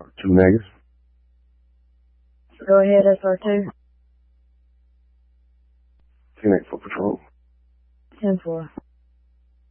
2 negative. Go ahead, SR2. 10-8 for patrol. 10-4.